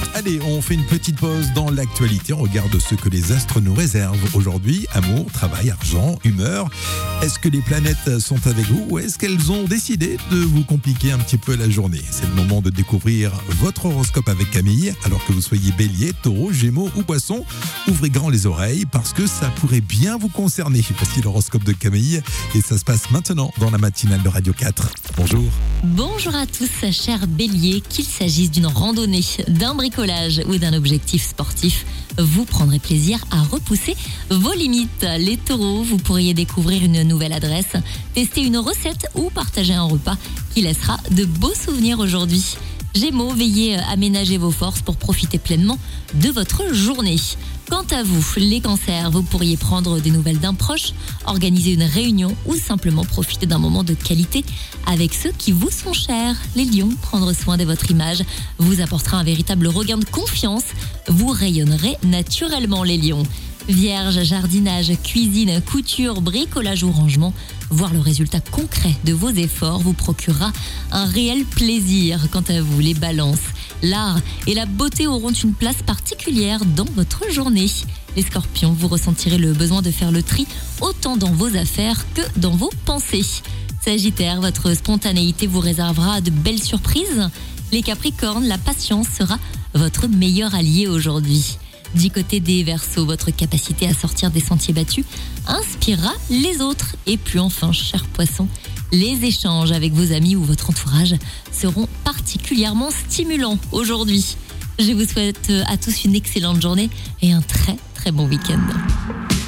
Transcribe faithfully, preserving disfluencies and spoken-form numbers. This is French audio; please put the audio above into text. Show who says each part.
Speaker 1: Allez, on fait une petite pause dans l'actualité. On regarde ce que les astres nous réservent aujourd'hui. Amour, travail, argent, humeur. Est-ce que les planètes sont avec vous ou est-ce qu'elles ont décidé de vous compliquer un petit peu la journée? C'est le moment de découvrir votre horoscope avec Camille. Alors que vous soyez bélier, taureau, gémeaux ou poisson, ouvrez grand les oreilles parce que ça pourrait bien vous concerner. Voici l'horoscope de Camille et ça se passe maintenant dans la matinale de Radio quatre. Bonjour.
Speaker 2: Bonjour à tous, chers béliers, qu'il s'agisse d'une randonnée, d'un bricolage ou d'un objectif sportif, vous prendrez plaisir à repousser vos limites. Les taureaux, vous pourriez découvrir une nouvelle adresse, tester une recette ou partager un repas qui laissera de beaux souvenirs aujourd'hui. Gémeaux, veillez à aménager vos forces pour profiter pleinement de votre journée. Quant à vous, les cancers, vous pourriez prendre des nouvelles d'un proche, organiser une réunion ou simplement profiter d'un moment de qualité avec ceux qui vous sont chers. Les lions, prendre soin de votre image vous apportera un véritable regain de confiance. Vous rayonnerez naturellement, les lions. Vierge, jardinage, cuisine, couture, bricolage ou rangement, voir le résultat concret de vos efforts vous procurera un réel plaisir. Quant à vous, les balances, l'art et la beauté auront une place particulière dans votre journée. Les scorpions, vous ressentirez le besoin de faire le tri autant dans vos affaires que dans vos pensées. Sagittaire, votre spontanéité vous réservera de belles surprises. Les capricornes, la patience sera votre meilleur allié aujourd'hui. Du côté des Verseaux, votre capacité à sortir des sentiers battus inspirera les autres. Et puis enfin, chers poissons, les échanges avec vos amis ou votre entourage seront particulièrement stimulants aujourd'hui. Je vous souhaite à tous une excellente journée et un très très bon week-end.